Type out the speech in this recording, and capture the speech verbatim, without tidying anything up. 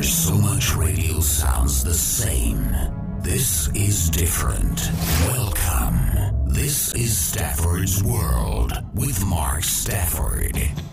so much radio sounds the same. This is different. Welcome. This is Stafford's World with Mark Stafford.